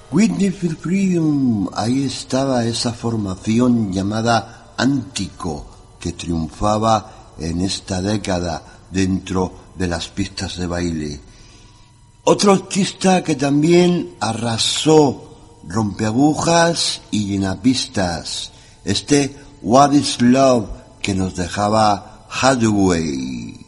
Whitney for Freedom, ahí estaba esa formación llamada Antico, que triunfaba en esta década dentro de las pistas de baile. Otro artista que también arrasó rompeagujas y llenapistas, What is Love, que nos dejaba Hathaway.